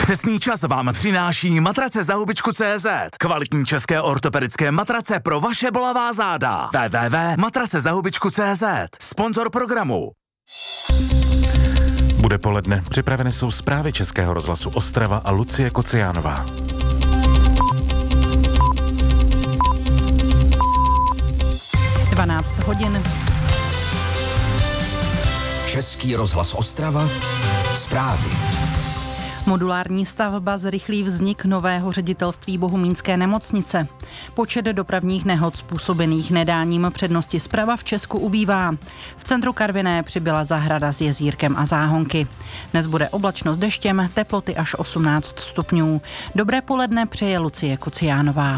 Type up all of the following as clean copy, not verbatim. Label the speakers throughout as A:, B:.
A: Přesný čas vám přináší matrace za hubičku.cz. Kvalitní české ortopedické matrace pro vaše bolavá záda. www.matracezahubičku.cz. Sponzor programu.
B: Bude poledne. Připraveny jsou zprávy Českého rozhlasu Ostrava a Lucie Kociánová.
C: hodin.
D: Český rozhlas Ostrava. Zprávy.
C: Modulární stavba zrychlí vznik nového ředitelství Bohumínské nemocnice. Počet dopravních nehod způsobených nedáním přednosti zprava v Česku ubývá. V centru Karviné přibyla zahrada s jezírkem a záhonky. Dnes bude oblačno s deštěm, teploty až 18 stupňů. Dobré poledne přeje Lucie Kociánová.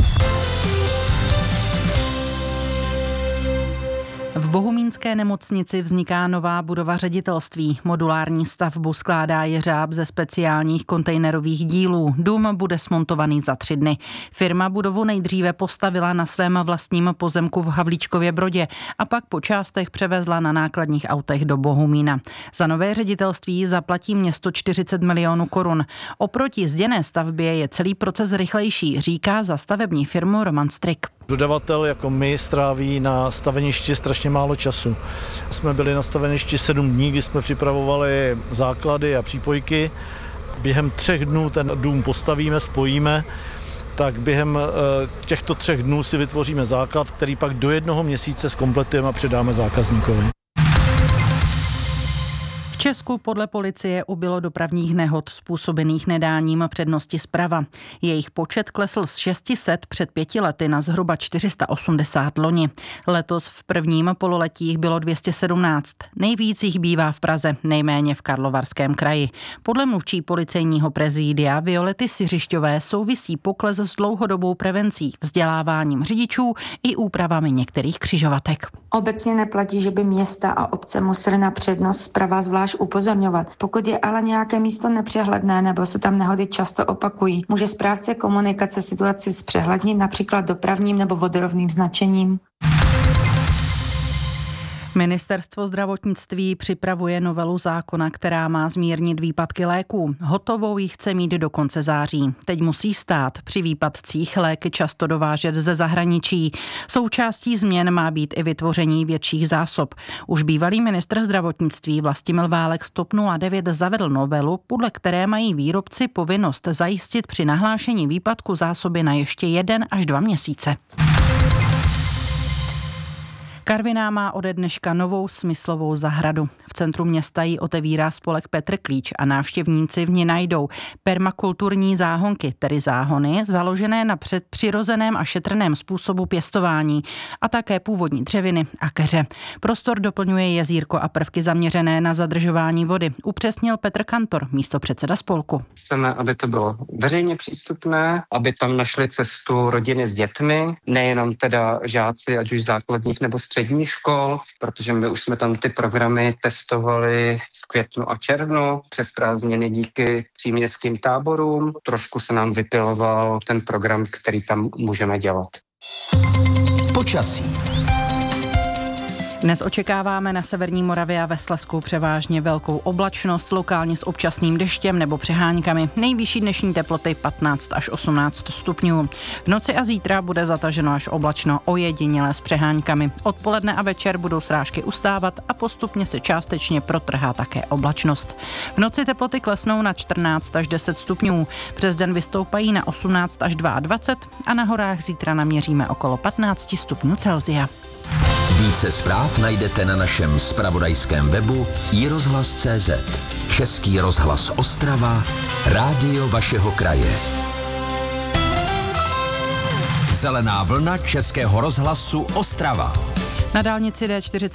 C: V Bohumínské nemocnici vzniká nová budova ředitelství. Modulární stavbu skládá jeřáb ze speciálních kontejnerových dílů. Dům bude smontovaný za 3 dny. Firma budovu nejdříve postavila na svém vlastním pozemku v Havlíčkově Brodě a pak po částech převezla na nákladních autech do Bohumína. Za nové ředitelství zaplatí město 40 milionů korun. Oproti zděné stavbě je celý proces rychlejší, říká za stavební firmu Roman Strik.
E: Dodavatel jako my stráví na staveništi strašně málo času. Jsme byli na staveništi 7 dní, kdy jsme připravovali základy a přípojky. Během 3 dnů ten dům postavíme, spojíme, tak během těchto 3 dnů si vytvoříme základ, který pak do 1 měsíce zkompletujeme a předáme zákazníkovi.
C: V Česku podle policie ubylo dopravních nehod způsobených nedáním přednosti zprava. Jejich počet klesl z 600 před 5 lety na zhruba 480 loni. Letos v prvním pololetí jich bylo 217. Nejvíc jich bývá v Praze, nejméně v Karlovarském kraji. Podle mluvčí policejního prezidia Violety Siřišťové souvisí pokles s dlouhodobou prevencí, vzděláváním řidičů i úpravami některých křižovatek.
F: Obecně neplatí, že by města a obce musely na přednost zprava zvlášť upozorňovat. Pokud je ale nějaké místo nepřehledné nebo se tam nehody často opakují, může správce komunikace situaci zpřehlednit například dopravním nebo vodorovným značením.
C: Ministerstvo zdravotnictví připravuje novelu zákona, která má zmírnit výpadky léků. Hotovou ji chce mít do konce září. Teď musí stát při výpadcích léky často dovážet ze zahraničí. Součástí změn má být i vytvoření větších zásob. Už bývalý ministr zdravotnictví Vlastimil Válek z TOP 09 zavedl novelu, podle které mají výrobci povinnost zajistit při nahlášení výpadku zásoby na ještě 1 až 2 měsíce. Karviná má ode dneška novou smyslovou zahradu. V centru města ji otevírá spolek Petr Klíč a návštěvníci v ní najdou permakulturní záhonky, tedy záhony založené na přirozeném a šetrném způsobu pěstování a také původní dřeviny a keře. Prostor doplňuje jezírko a prvky zaměřené na zadržování vody, upřesnil Petr Kantor, místopředseda spolku.
G: Chceme, aby to bylo veřejně přístupné, aby tam našli cestu rodiny s dětmi, nejenom teda žáci, ať už základních nebo středních škol, protože my už jsme tam ty programy testovali v květnu a červnu přes prázdniny díky příměstským táborům. Trošku se nám vypiloval ten program, který tam můžeme dělat.
D: Počasí.
C: Dnes očekáváme na severní Moravě a ve Slezsku převážně velkou oblačnost, lokálně s občasným deštěm nebo přeháňkami. Nejvyšší dnešní teploty 15 až 18 stupňů. V noci a zítra bude zataženo až oblačno, ojediněle s přeháňkami. Odpoledne a večer budou srážky ustávat a postupně se částečně protrhá také oblačnost. V noci teploty klesnou na 14 až 10 stupňů. Přes den vystoupají na 18 až 22 a na horách zítra naměříme okolo 15 stupňů Celsia.
D: Více zpráv najdete na našem zpravodajském webu iRozhlas.cz. Český rozhlas Ostrava, rádio vašeho kraje. Zelená vlna Českého rozhlasu Ostrava.
C: Na dálnici D40